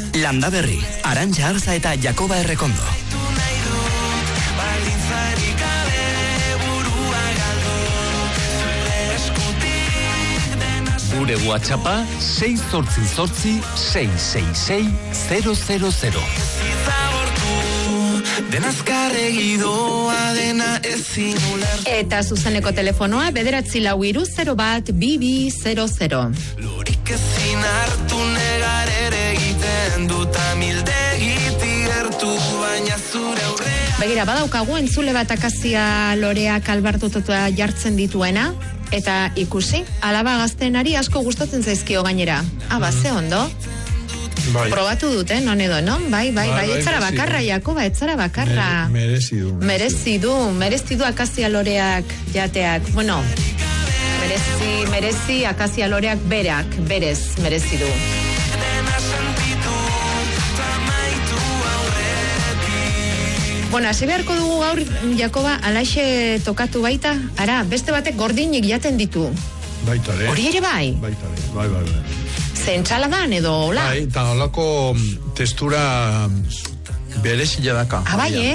Landaberri, Arantxa Arza eta Jakoba Errekondo. Gure WhatsAppa 688-666-000. Eta zuzeneko telefonoa 934-012-2200. Lurik ezin hartu negar ere egiten dut amildegitik gertu baina zure aurrea. Begira, badaukagu entzule bat akazia loreak albartututa jartzen dituena, eta ikusi, alaba gaztenari asko gustatzen zaizkio gainera. Ze ondo? Bai. Probatu dute, non edo, non? Bai, etzara bakarra, Jakoba, etzara bakarra. Merezi du akazia loreak jateak. Bueno, merezi akazia loreak berez merezi du. Bueno, hasi beharko dugu gaur, Jakoba, alaxe tokatu baita. Ara, beste batek gordinik jaten ditu. Baitare. Hori ere bai? Baitare, bai. Zentsaladan edo, hola? Bai, eta holako testura berezila daka. Bai.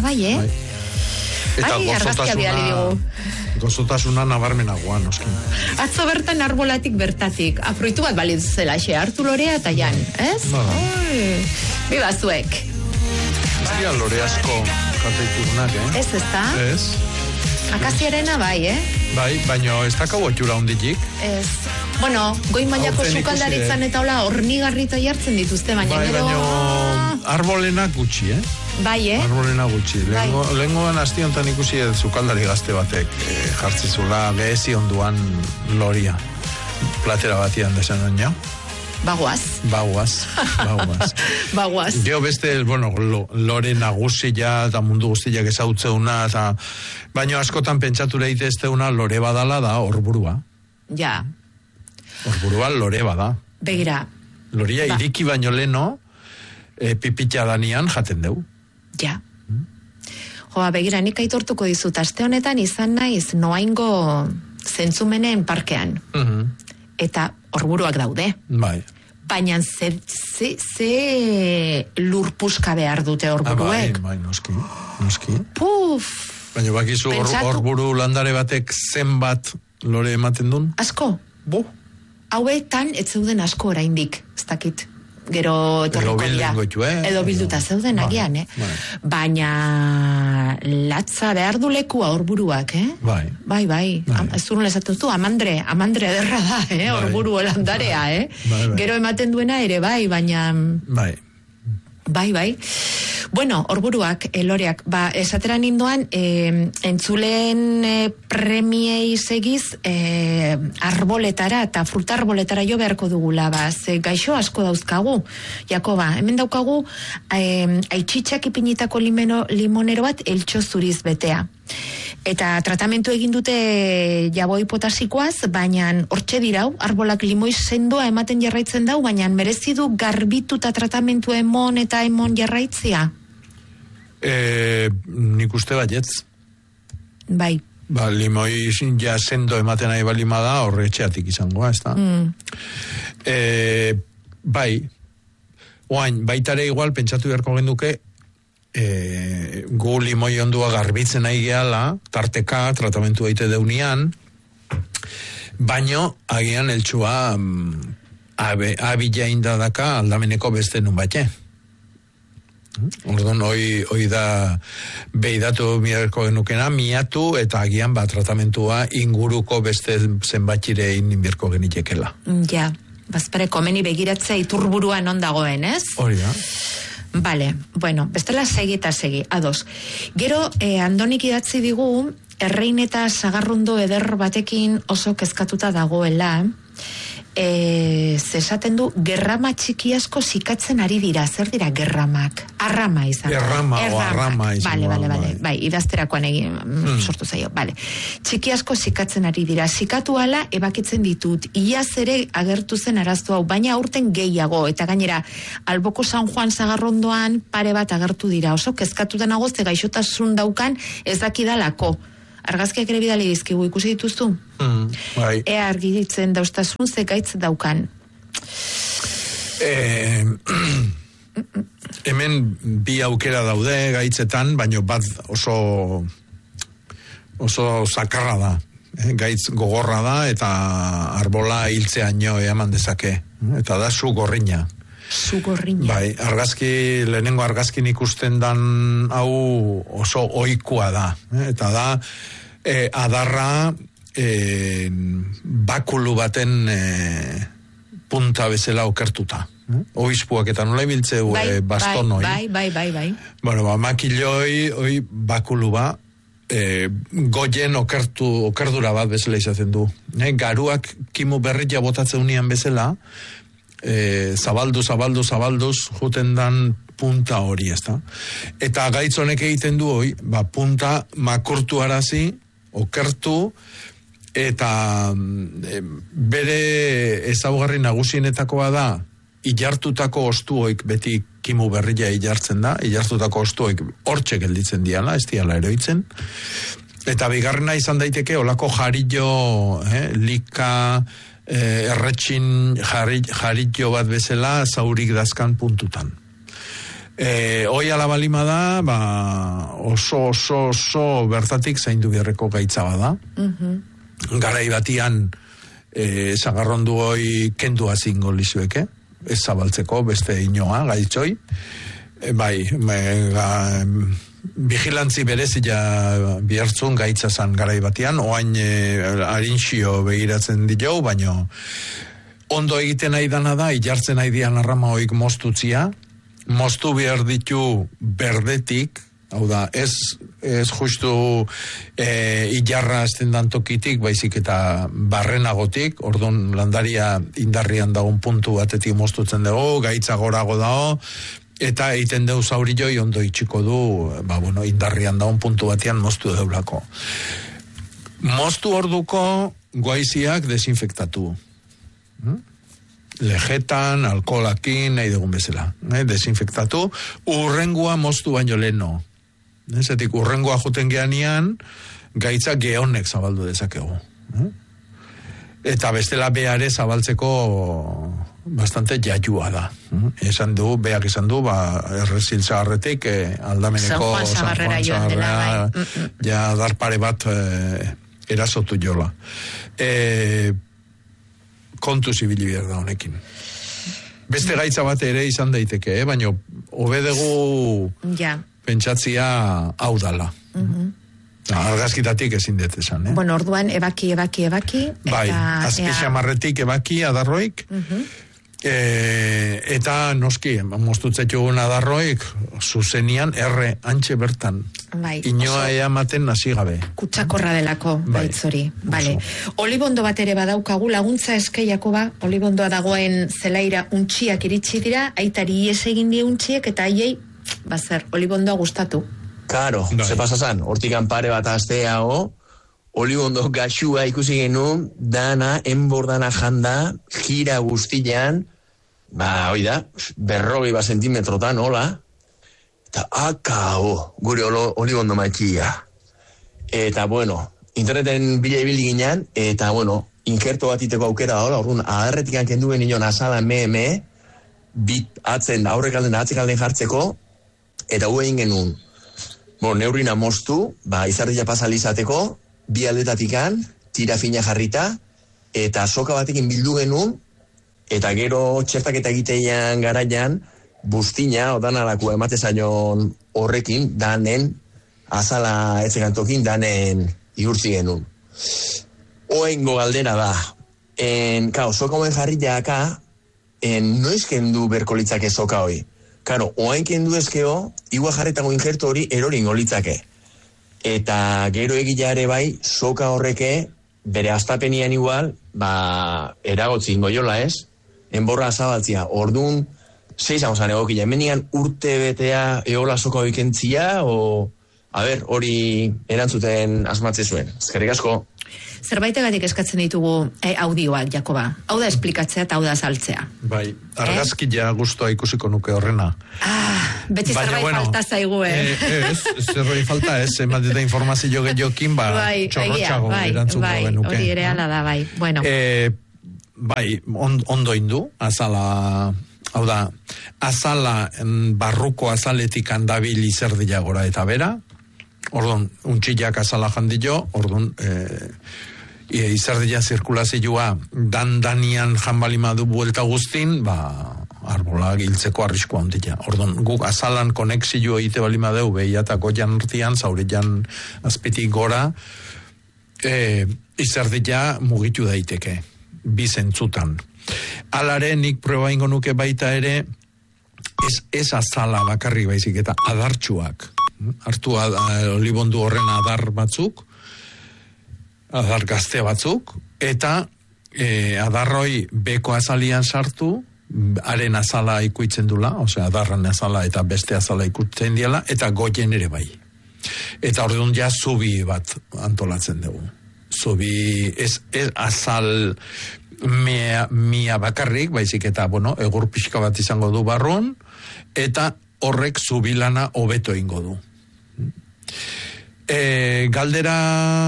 Eta argazkia bidali digu. Gozotasuna nabarmenagoa, noski. Atzo bertan arbolatik bertatik. Fruitu bat balitz zelaxe, hartu lorea eta jan, ez? Biba zuek. Ez lore asko karteitugunak, Ez da? Ez. Akaziarena bai, Bai, baina ez dakau otxura honditik. Ez. Bueno, goi mailako sukaldaritzan eta hola hornigarrita jartzen dituzte, baina bai, gero... baina arbolenak gutxi, Bai, Arbolena gutxi. Lehengoan asti honetan ikusi sukaldari gazte batek jartzizula gehezi onduan loria. Platera batian desan oina. Bagoaz. Geo beste, lore nagusia eta mundu guztiak ezautzeuna, baina askotan pentsatu leite ez deuna lore badala da horburua. Ja. Horburua lore bada. Begira. Loria iriki baino leno, pipitxa danian jaten deu. Ja. Begira, nik aitortuko dizut, aste honetan izan naiz noaingo zentzumenen parkean. Eta horburuak daude. Bai. Baina ze lurpuska behar dute horburuek. Bai, noski. Puf! Baina bakizu horburu landare batek zenbat lore ematen duen? Asko. Hauetan ez zeuden asko oraindik, ez dakit. Gero etorriko dira. Edo bilduta zeuden agian, Baina latza behar du lekua horburuak, Bai. Ez zurun esaten zu, amandre ederra da, horburu landarea, Gero ematen duena ere, baina... Bai. Bueno, horburuak, loreak, esateran indoan, entzuleen premiei segiz, arboletara eta frutarboletara jo beharko dugula, ze gaixo asko dauzkagu. Jakoba, hemen daukagu, aitzitsak ipinitako limonero bat eltxo zuriz betea. Eta tratamentu egin dute jaboi potasikoaz, baina hortxe dirau, arbolak limoi sendoa ematen jarraitzen dau, baina merezi du garbitu eta tratamentu emon eta emon jarraitzia? Nik uste baietz. Bai. Limoi ja sendo ematen nahi balima da, horretxeatik izangoa, ez da? Bai. Oain, baitare igual, pentsatu beharko genduke, gu limoi ondua garbitzen nahi gehala, tarteka, tratamentu daite deunian, baino, agian eltsua abila indadaka aldameneko beste nun batxe. Orduan, hoi da behidatu mirarko genukena, miatu eta agian tratamentua inguruko beste zenbatxire inbirko genitekela. Ja, bazpare komeni begiratzea iturburuan ondagoen, ez? Hori da. Vale, bueno, bestela segi, ados. Gero, Andonik idatzi digu, errein eta sagarrundo eder batekin oso kezkatuta dagoela, zesaten du, gerrama txiki asko sikatzen ari dira. Zer dira gerramak? Arrama izan. Arrama izan. Bale. Bai, idazterakoan egin sortu zaio. Bale. Txiki asko sikatzen ari dira. Sikatu ala ebakitzen ditut. Iaz ere agertu zen arazo hau, baina aurten gehiago. Eta gainera, Alboko San Juan Sagarrondoan pare bat agertu dira. Oso kezkatuta nago, ze gaixotasun daukan ez dakidalako. Argazkiak ere bidali dizkigu, ikusi dituztu? Bai. Ea argitzen dauztasun ze gaitz daukan. Hemen bi aukera daude gaitzetan, baino bat oso zakarra da. Gaitz gogorra da eta arbola hiltzeaino eman dezake. Eta da zu gorrina. Zu gorrina. Bai, lehenengo argazkin ikusten dan hau oso ohikoa da. Eta da adarra bakulu baten punta bezala okertuta. Oizpuak eta nola ibiltzeu bastonoi. Bai. Bueno, makiloi bakulu ba, goien okerdura bat bezala izaten du. Garuak kimu berria botatzen unian bezala, zabalduz, juten dan punta hori, ezta? Eta gaitz honek egiten du hoi, punta makurtu arazi, okertu, eta bere ezaugarri nagusienetakoa da, ilartutako ostuoik beti kimu berria ilartzen da, ilartutako ostuoik hortxe gelditzen diala, ez diala eroitzen. Eta bigarrena izan daiteke, olako jarillo, lika, erretxin jarillo bat bezala, zaurik dazkan puntutan. Hoi alabalima da, oso bertatik zaindu beharreko gaitza bada. Garai batian, zagarrondu hoi kendua zingo lizueke, ez zabaltzeko beste inoa, gaitzoi. Vigilantzi berezia bihartzun gaitzazan garai batian, oain harinxio begiratzen ditu, baino ondo egiten nahi dana da, ilartzen nahi dian arrama hoik moztutzia, moztu behar ditu berdetik, hau da, ez justu ilarra estendan tokitik, baizik eta barrenagotik, orduan landaria indarrian dagoen puntu batetik moztutzen dugu, gaitza gorago dago, eta egiten deu zaurilloi ondo itxiko du, indarrian dagoen puntu batean moztu deulako. Moztu orduko goaiziak desinfektatu. Lejetan, alkoholakin, nahi dugun bezala. Desinfektatu, urrengua moztu baino leno. Zetik urrengoa juten geanian, gaitza geonek zabaldu dezakegu. Eta bestela beare zabaltzeko bastante jaiua da. Beak esan du, errezil zaharretik, aldameneko San Juan Zaharrera, ja darpare bat erasotu jola. Kontu zibili behar da honekin. Beste gaitza bat ere izan daiteke, baina obedegu pentsatzia hau dala. Argazkitatik ezin dut esan, Bueno, orduan, ebaki. Bai, azpixamarretik ebaki adarroik, eta noski, moztutzetxugun adarroik, zuzenian erre antxe bertan. Inoa eamaten nasi gabe. Kutsakorra delako, baitzori. Vale. Olibondo bat ere badaukagu, laguntza eskeiako olibondoa dagoen zelaira untxiak iritsi dira, aitari ies egin die untxiek, eta aiei, olibondoa gustatu. Karo, ze pasazan, hortikan pare bat asteago, olibondo gaxua ikusi genuen, dana, enbordana janda, gira guztian, oida, 40 sentimetrotan, hola, eta akao, gure olibondo matxia. Eta, interneten bila ibili ginen, eta, inkerto bat iteko aukera da, orduan, adarretikan kendu genuen azala bit atzen, aurrekalden, atzekalden jartzeko, eta egin genuen, neurrina moztu, izardia pasalizateko, bi aldetatikan, tira fina jarrita, eta soka batekin bildu genuen, eta gero txertaketa egitean garaian, bustina, odan alakua ematezaion horrekin, danen, azala etzekantokin, danen igurtzi genuen. Oengo galdera da, soka hoen jarriteaka, noiz kendu berko litzake soka hoi. Karo, oain kendu ezkeo, igua jarretako injerto hori erorin olitzake. Eta gero egilare bai, soka horreke, bere astapenian igual, eragotzi ingo jola ez, enborra zabaltzia. Orduan, 6 amozan egokila, hemen urte betea eola soka oikentzia, hori erantzuten asmatze zuen. Ezkerrik asko. Zerbaitegatik eskatzen ditugu audioak, Jakoba. Hau da esplikatzea eta hau da saltzea. Bai, argazkia guztua ikusiko nuke horrena. Beti zerbait falta zaigu, zerbait falta, emateta informazio gehiokin, txorrotxago erantzuko genuke. Hori ere ala da, bai. Bai, ondo indu, azala Hau da, azala, barruko azaletik handabil izerdila gora eta bera, orduan, untxillak azala jandillo, orduan, izerdila zirkulazioa danian janbalimadu buelta guztin, arbola giltzeko arrisko handia. Orduan, guk azalan konexio egite balimadeu, behiatako janartian, zauritan azpitik gora, izerdila mugitu daiteke, bizentzutan. Alare, nik proba ingo nuke baita ere, ez azala bakarrik baizik, eta adartxuak. Hartu olibondu horren adar batzuk, adar gazte batzuk, eta adarroi beko azalian sartu, haren azala ikuitzen dula, osea, adarran azala eta beste azala ikutzen diela, eta goien ere bai. Eta orduan ja zubi bat antolatzen dugu. Zubi, ez azal mia bakarrik, baizik eta, egur pixka bat izango du barruan, eta horrek zubilana hobeto ingo du. Galdera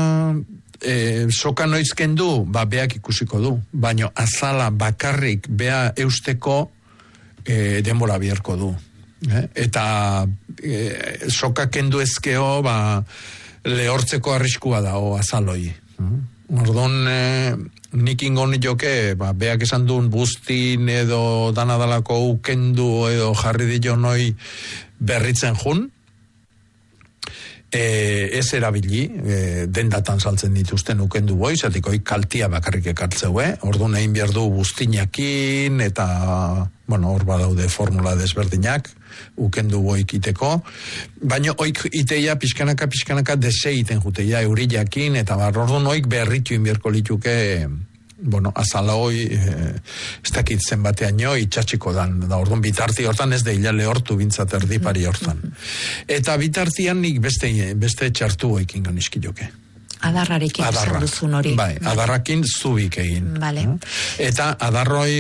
soka noizken du, beak ikusiko du, baino azala bakarrik bea eusteko denbora biherko du. Eta soka kendu ezkeo lehortzeko arriskua da azaloi. Orduan, nik ingon joke, beak esan duen buztin edo danadalako ukendu edo jarri dio noi berritzen jun, ez erabili, dendatan saltzen dituzten ukendu boi, zatik hoi kaltia bakarrik ekartzeue, orduan egin behar du buztinakin, eta, hor badaude formula desberdinak, ukendu boik iteko, baina oik iteia pixkanaka deseiten juteia eurillakin, eta orduan oik berritu inbierko lituke, azala hoi, ez dakit zenbatean jo, itxatxiko dan, da orduan bitarti hortan ez deila lehortu bintzat erdipari hortan. Eta bitartian nik beste txartu oikin ganizki joke. Adarrarekin esan duzun hori. Bai, adarrakin zubik egin. Vale. Eta adarroi,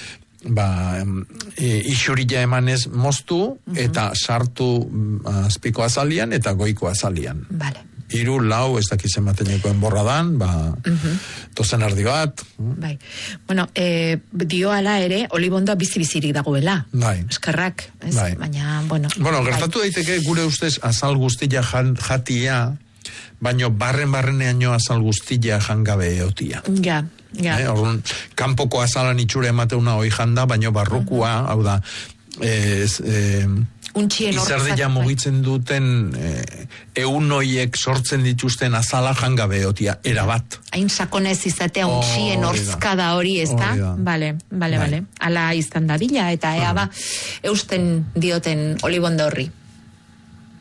isurilla emanez moztu, eta sartu azpiko azalian, eta goiko azalian. Vale. 3, 4, ez dakizen bateneko enborradan, tozen ardi bat. Bai. Dio ala ere, olibondoa bizi-bizirik dagoela. Bai. Eskerrak, ez? Bai. Baina, gertatu daiteke gure ustez azal guztia jatia, baino barrenean azal guztia jangabe eotia. Ja. Orduan, kanpoko azalan itxure emateuna hoi janda, baino barrukua, hau da, izerdila mugitzen duten eunoiek sortzen dituzten azala jangabe eotia, erabat. Hain sakonez izatea untxien orzkada hori, ez da? Bale. Ala izan da bila, eta eusten dioten olibondo horri.